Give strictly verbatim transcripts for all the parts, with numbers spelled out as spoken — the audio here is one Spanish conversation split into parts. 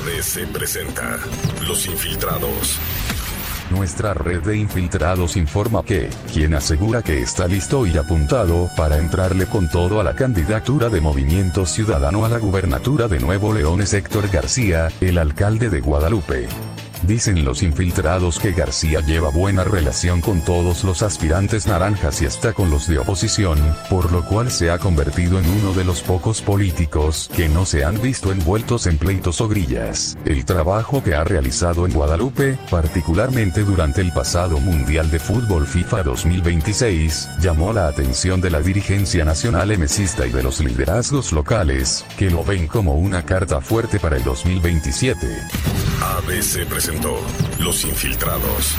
A B C presenta Los Infiltrados. Nuestra red de infiltrados informa que, quien asegura que está listo y apuntado para entrarle con todo a la candidatura de Movimiento Ciudadano a la gubernatura de Nuevo León es Héctor García, el alcalde de Guadalupe. Dicen los infiltrados que García lleva buena relación con todos los aspirantes naranjas y hasta con los de oposición, por lo cual se ha convertido en uno de los pocos políticos que no se han visto envueltos en pleitos o grillas. El trabajo que ha realizado en Guadalupe, particularmente durante el pasado Mundial de Fútbol FIFA dos mil veintiséis, llamó la atención de la dirigencia nacional emesista y de los liderazgos locales, que lo ven como una carta fuerte para el dos mil veintisiete. A B C presentó Los Infiltrados.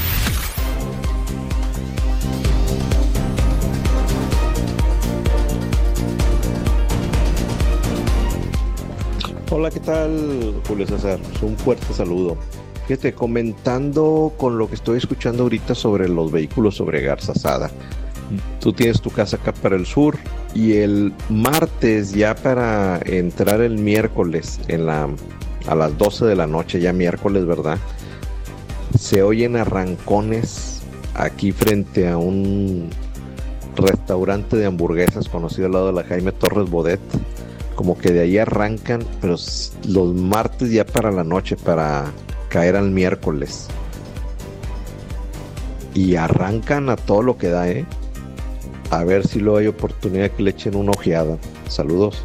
Hola, ¿qué tal, Julio César? Un fuerte saludo. Fíjate, comentando con lo que estoy escuchando ahorita sobre los vehículos sobre Garzazada. Tú tienes tu casa acá para el sur y el martes ya para entrar el miércoles en la... a las doce de la noche, ya miércoles, ¿verdad? Se oyen arrancones aquí frente a un restaurante de hamburguesas conocido al lado de la Jaime Torres Bodet. Como que de ahí arrancan, pero los martes ya para la noche, para caer al miércoles. Y arrancan a todo lo que da, ¿eh? A ver si luego hay oportunidad que le echen una ojeada. Saludos.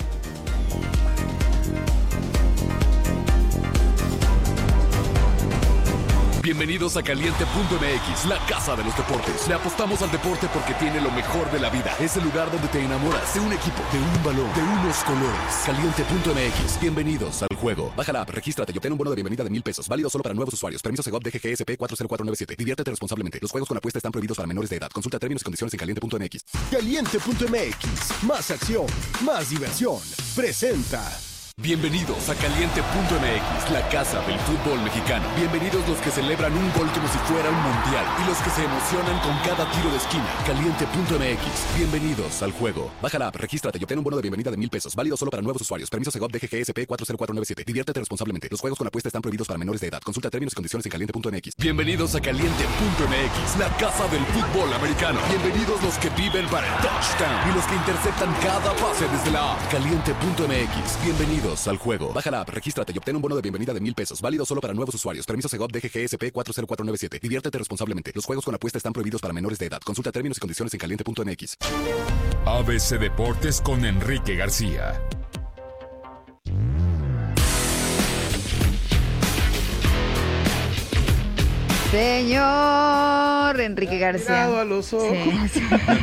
Bienvenidos a Caliente punto M X, la casa de los deportes. Le apostamos al deporte porque tiene lo mejor de la vida. Es el lugar donde te enamoras de un equipo, de un balón, de unos colores. Caliente punto M X, bienvenidos al juego. Baja la app, regístrate y obtén un bono de bienvenida de mil pesos. Válido solo para nuevos usuarios. Permiso Segov D G G S P cuatro cero cuatro nueve siete. Diviértete responsablemente. Los juegos con apuesta están prohibidos para menores de edad. Consulta términos y condiciones en Caliente punto M X. Caliente punto M X, más acción, más diversión. Presenta. Bienvenidos a Caliente punto M X, la casa del fútbol mexicano. Bienvenidos los que celebran un gol como si fuera un mundial y los que se emocionan con cada tiro de esquina. Caliente punto M X, bienvenidos al juego. Baja la app, regístrate y obtén un bono de bienvenida de mil pesos. Válido solo para nuevos usuarios. Permiso Segov D G G S P cuatro cero cuatro nueve siete. Diviértete responsablemente. Los juegos con apuesta están prohibidos para menores de edad. Consulta términos y condiciones en Caliente punto M X. Bienvenidos a Caliente punto M X, la casa del fútbol americano. Bienvenidos los que viven para el touchdown y los que interceptan cada pase desde la app. Caliente punto M X, bienvenidos al juego. Baja la app, regístrate y obtén un bono de bienvenida de mil pesos. Válido solo para nuevos usuarios. Permiso Segov D G G S P cuatro cero cuatro nueve siete. Diviértete responsablemente. Los juegos con apuesta están prohibidos para menores de edad. Consulta términos y condiciones en Caliente punto M X. A B C Deportes con Enrique García. Señor Enrique García. A los ojos. Sí.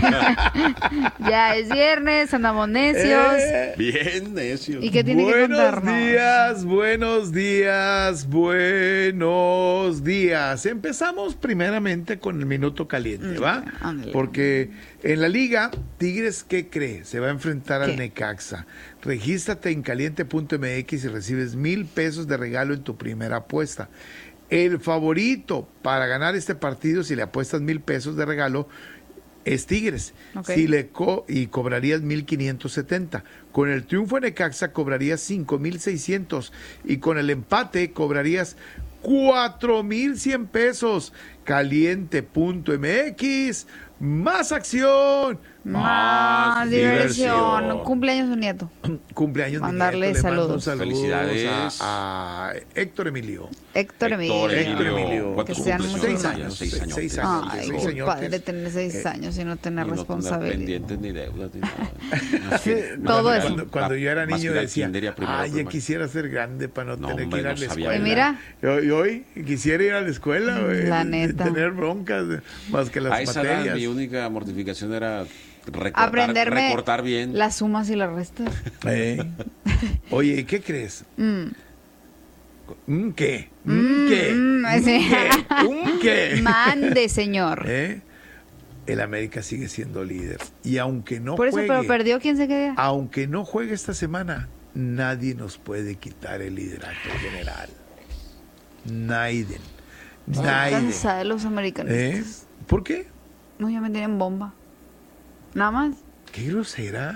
Ya es viernes, andamos necios. Eh, Bien necios. ¿Y qué tiene que Buenos contarnos? días, buenos días, buenos días. Empezamos primeramente con el minuto caliente, ¿va? Ándale. Porque en la liga, Tigres, ¿qué cree? Se va a enfrentar ¿Qué? al Necaxa. Regístrate en caliente punto M X y recibes mil pesos de regalo en tu primera apuesta. El favorito para ganar este partido, si le apuestas mil pesos de regalo, es Tigres. Okay. Si le co y cobrarías mil quinientos setenta. Con el triunfo en Necaxa cobrarías cinco mil seiscientos y con el empate cobrarías cuatro mil cien pesos. Caliente punto M X, más acción, Más Más diversión. diversión. Cumpleaños de un nieto. cumpleaños. Mandarle mi nieto, le mando saludos. un saludo Felicidades. a, a Héctor Emilio. Héctor Emilio. Héctor Emilio. ¿Cuántos Que sean cumples? muchos Seis años. años, Seis años. seis años. Ay, seis qué años. padre tener seis Eh, años y no tener Y no tener responsabilidad. pendientes ni deudas ni nada. Sí, todo eso. Cuando, cuando yo era Más niño ir al decía, kinder y a primero ay, ya primaria". quisiera ser grande para no, No, tener hombre, que ir a no la sabía escuela. Y mira. Y hoy, y hoy quisiera ir a la escuela, güey, La y neta. tener broncas más que las A esa edad materias. mi única mortificación era recortar, Aprenderme recortar bien. las sumas y las restas. Eh. Oye, ¿y qué crees? Mm. ¿Mm, ¿Qué? Mm, ¿Mm, ¿Qué? mm, ¿Mm, sí. ¿Qué? ¿Mm, qué? Mande, señor. ¿Eh? El América sigue siendo líder. Y aunque no Por eso, juegue, pero perdió, ¿quién se queda? aunque no juegue esta semana, nadie nos puede quitar el liderato general. Naiden. Estoy Naiden. cansada de los americanistas. ¿Eh? ¿Por qué? No, ya me tienen bomba. Nada más. Qué grosera.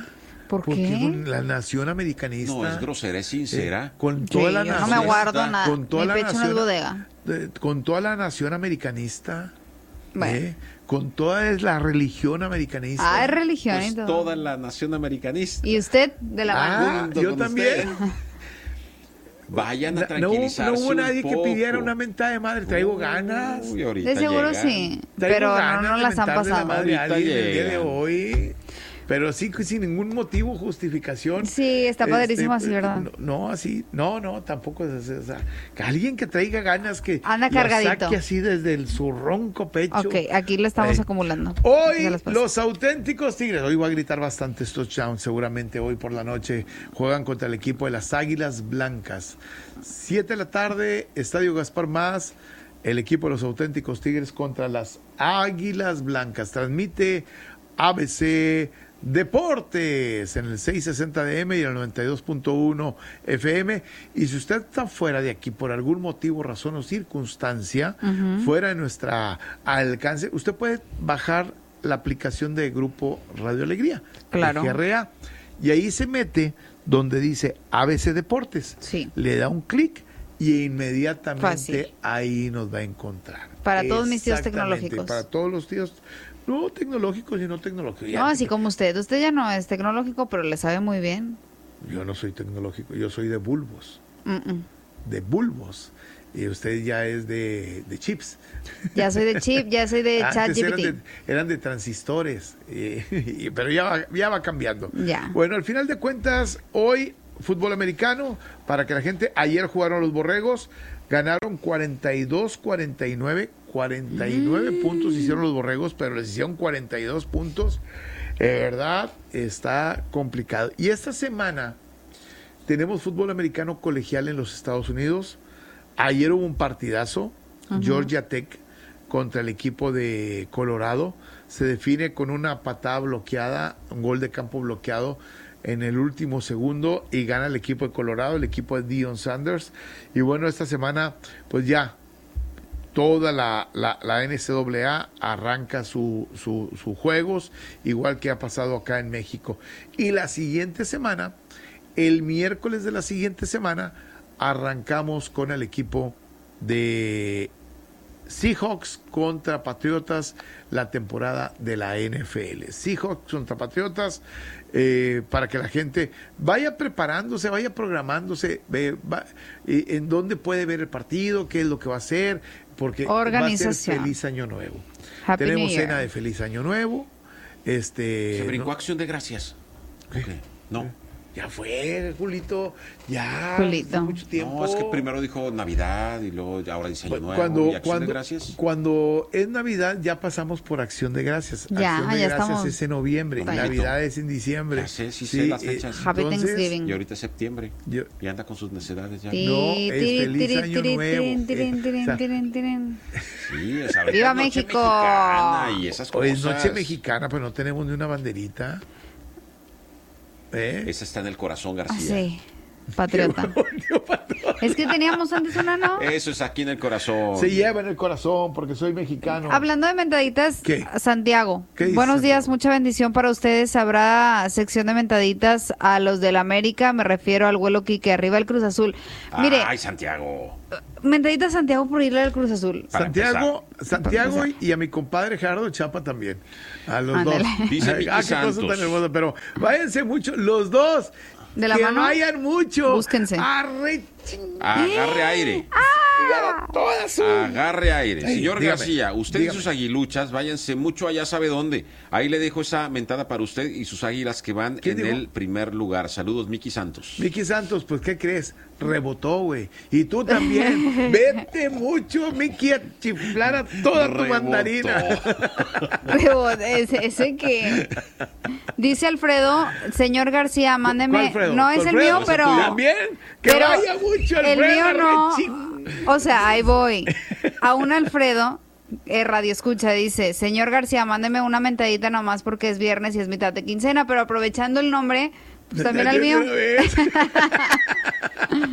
¿Por Porque qué? con la nación americanista. No, es grosera, es sincera. eh, con Sí, toda la yo no nación. me guardo nada. Con toda Mi la pecho no es nación. bodega. de- con toda la nación americanista. Bueno. eh, con toda es la religión americanista. Ah, es religión y Pues todo. toda la nación americanista. Y usted, de la mano. Ah, Junto yo con también. usted. Vayan a No, no hubo- tranquilizarse no hubo un nadie que poco. pidiera una mentada de madre. Traigo ganas. Uy, ahorita De seguro llegan. sí, Traigo pero no, ganas no de las han mentarle la pasado. madre a Ahorita alguien el día de llegan. hoy. Pero sí, sin ningún motivo, justificación. Sí, está padrísimo así, eh, ¿verdad? No, no, así, no, no, tampoco es así. O sea, que alguien que traiga ganas que Anda lo cargadito. saque así desde el, su ronco pecho. Ok, aquí lo estamos Eh, acumulando. Hoy Ya los paso. los auténticos Tigres, hoy voy a gritar bastantes touchdowns, seguramente hoy por la noche juegan contra el equipo de las Águilas Blancas. Siete de la tarde, Estadio Gaspar Más, el equipo de los auténticos Tigres contra las Águilas Blancas. Transmite A B C Deportes en el seiscientos sesenta de M y el noventa y dos punto uno F M. Y si usted está fuera de aquí por algún motivo, razón o circunstancia, fuera de nuestra alcance, usted puede bajar la aplicación de Grupo Radio Alegría, Claro. G R A, y ahí se mete donde dice A B C Deportes. Sí. Le da un clic y inmediatamente Fácil. ahí nos va a encontrar. Para todos mis tíos Exactamente, tecnológicos. Para todos los tíos, no tecnológicos y no tecnológicos. Ya No, que- así como usted. Usted ya no es tecnológico, pero le sabe muy bien. Yo no soy tecnológico, yo soy de bulbos, Mm-mm. de bulbos. Y usted ya es de, de chips. Ya soy de chip, ya soy de Antes eran ChatGPT. de, eran de transistores, y- y- pero ya va, ya va cambiando. Ya. Bueno, al final de cuentas, hoy fútbol americano, para que la gente, ayer jugaron los Borregos, ganaron cuarenta y dos cuarenta y nueve, cuarenta y nueve Mm. puntos hicieron los Borregos, pero les hicieron cuarenta y dos puntos. De verdad, está complicado. Y esta semana tenemos fútbol americano colegial en los Estados Unidos. Ayer hubo un partidazo, Georgia Tech contra el equipo de Colorado. Se define con una patada bloqueada, un gol de campo bloqueado en el último segundo y gana el equipo de Colorado, el equipo de Deion Sanders. Y bueno, esta semana, pues ya, toda la, la, la N C A A arranca sus su, su juegos, igual que ha pasado acá en México. Y la siguiente semana, el miércoles de la siguiente semana, arrancamos con el equipo de Seahawks contra Patriotas, la temporada de la N F L. Seahawks contra Patriotas, eh, para que la gente vaya preparándose, vaya programándose, ve, va, eh, en dónde puede ver el partido, qué es lo que va a hacer, porque va a ser Organización. Feliz Año Nuevo. Happy Tenemos New Year. cena de Feliz Año Nuevo. Este, Se brincó ¿no? Acción de Gracias. ¿Qué? Ok, No. Ya fue, Julito, ya. Julito. hace mucho tiempo. No, es que primero dijo Navidad y luego ahora dice Año Nuevo Cuando, y Acción cuando, de Gracias. cuando es Navidad ya pasamos por Acción de Gracias. Ya, Acción de ya Gracias estamos. es en noviembre, Bueno. Navidad es en diciembre. Ya sé, sí sé las fechas. Happy entonces, Thanksgiving. Y ahorita es septiembre. yo- Y anda con sus necedades ya. Ti, No, ti, es ti, Feliz ti, Año ti, Nuevo. tirin, tirin, Eh, tirin, o sea, tirin, tirin. Sí, es ahorita ¡Viva es noche México! mexicana y esas Hoy cosas. es noche mexicana, pero no tenemos ni una banderita. ¿Eh? Esa está en el corazón, Ah, García. sí, patriota. Es que teníamos antes una, ¿no? Eso es aquí en el corazón. Se lleva en el corazón porque soy mexicano. Hablando de mentaditas, ¿Qué? Santiago. ¿Qué dice Buenos días, Santiago? mucha bendición para ustedes. Habrá sección de mentaditas a los del América, me refiero al vuelo Quique, arriba el Cruz Azul. Mire, Ay, Santiago. mentaditas a Santiago por irle al Cruz Azul. Para Santiago, Santiago Para y a mi compadre Gerardo Chapa también. A los Ándale. dos. Dice Ay, Vicky ah, qué cosa Santos. tan hermosa, pero váyanse mucho, los dos. ¿De la que mano? vayan mucho. Búsquense. Arre, ching- Agarre aire. a todas su- Agarre aire. Ay, Señor dígame, García, usted dígame. y sus aguiluchas, váyanse mucho allá sabe dónde. Ahí le dejo esa mentada para usted y sus águilas que van ¿Qué en dijo? el primer lugar. Saludos, Miki Santos. Miki Santos, pues, ¿qué crees? Rebotó, güey. Y tú también. Vete mucho, Miki, a chiflar a toda tu Rebotó. mandarina. Pero ese, ese que dice Alfredo, señor García, mándeme. ¿Cuál, Alfredo? No es ¿Cuál, el Alfredo? mío, pero. También, que pero vaya mucho, Alfredo. el mío no. arre, ching- O sea, ahí voy. A un Alfredo, eh, radio escucha, dice, señor García, mándeme una mentadita nomás porque es viernes y es mitad de quincena, pero aprovechando el nombre, pues también al mío.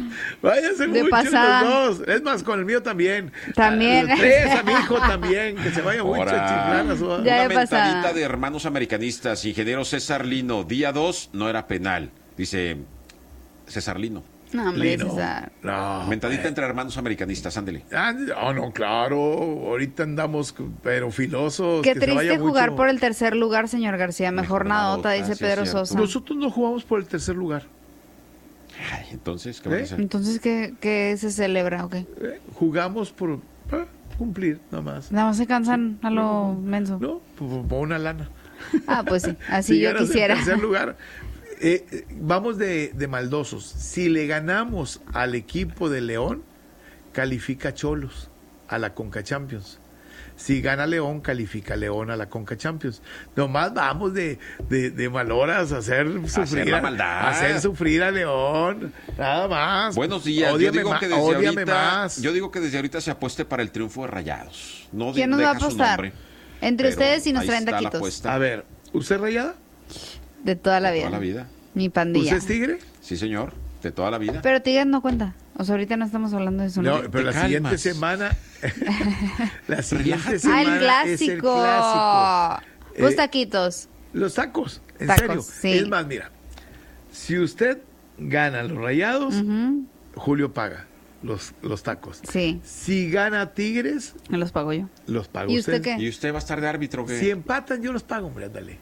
Váyanse De mucho pasada. los dos. Es más, con el mío también. También. A los tres, a mi hijo también. Que se vaya mucho Ahora, a chiflar a su... Ya una de pasada. mentadita de hermanos americanistas. Ingeniero César Lino, día dos no era penal. Dice César Lino. No, hombre, Lino. César. No, Mentadita pues. entre hermanos americanistas, ándele. Ah, no, no, claro. Ahorita andamos, pero filosos. Qué que se vaya triste jugar mucho. por el tercer lugar, señor García. Mejor, Mejor nadota, nadota, dice sí, Pedro es cierto. Sosa. Nosotros no jugamos por el tercer lugar. Ay, entonces, ¿qué van a ¿Eh? hacer? Entonces, ¿qué, qué se celebra o qué? Eh, jugamos por ah, cumplir, nada más. Nada más se cansan a lo menso. No, por, por una lana. Ah, pues sí, así Si yo ganas el quisiera. tercer lugar. Eh, eh, vamos de, de maldosos. Si le ganamos al equipo de León, califica Cholos a la Conca Champions. Si gana León, califica León a la Conca Champions. Nomás vamos de, de, de maloras a hacer sufrir, la a, maldad. a hacer sufrir a León. Nada más. Buenos días. Ódiame yo digo ma- que desde ódiame ahorita, más. yo digo que desde ahorita se apueste para el triunfo de Rayados. No ¿Quién de- nos va a deja su apostar? nombre, Entre pero ustedes y nos ahí traen está la taquitos. apuesta. A ver, ¿usted rayada? De toda la vida. Toda la vida. Mi pandilla. ¿Usted es tigre? Sí, señor. De toda la vida. Pero Tigres no cuenta. O sea, ahorita no estamos hablando de eso. No, ¿no? pero la Te siguiente calmas. semana. la siguiente Ah, semana el clásico. es el clásico. Pues Eh, taquitos. Los tacos, en Tacos, serio. sí. Es más, mira, si usted gana los Rayados, Ujú, Julio paga los, los tacos. Sí, Si gana Tigres, me los pago yo. los paga ¿Y usted qué? ¿Y usted va a estar de árbitro? ¿Qué? Si empatan, yo los pago, hombre, ándale.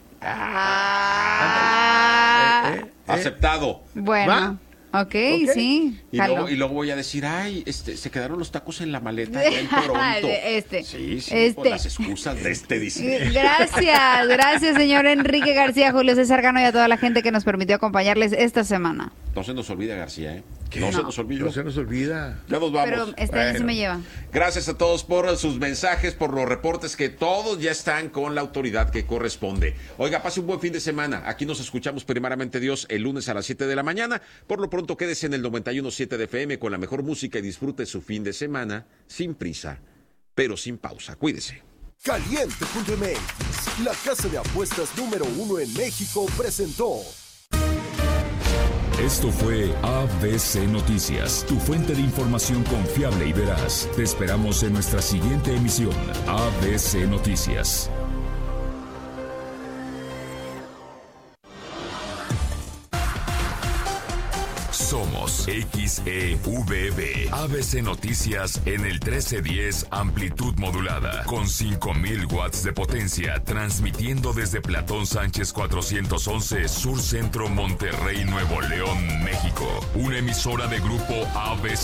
Ah, Eh, eh, eh. Aceptado. bueno, ¿Va? ok, Ok. sí. Y jalo. luego, y luego voy a decir, ay, este, se quedaron los tacos en la maleta allá en Toronto. Este, Sí, sí, este. pues las excusas de este dice. Gracias, gracias señor Enrique García, Julio César Gano y a toda la gente que nos permitió acompañarles esta semana. No se nos olvida, García, ¿eh? ¿Qué? No, se No. nos olvida. No se nos olvida. Ya nos vamos. Pero este año sí Bueno. me lleva. Gracias a todos por sus mensajes, por los reportes, que todos ya están con la autoridad que corresponde. Oiga, pase un buen fin de semana. Aquí nos escuchamos primeramente Dios el lunes a las siete de la mañana. Por lo pronto quédese en el noventa y uno punto siete de F M con la mejor música y disfrute su fin de semana sin prisa, pero sin pausa. Cuídese. Caliente punto M X, la casa de apuestas número uno en México, presentó. Esto fue A B C Noticias, tu fuente de información confiable y veraz. Te esperamos en nuestra siguiente emisión, A B C Noticias. Somos X E V B, A B C Noticias en el trece diez amplitud modulada, con cinco mil watts de potencia, transmitiendo desde Platón Sánchez cuatrocientos once, Sur Centro, Monterrey, Nuevo León, México. Una emisora de grupo A B C.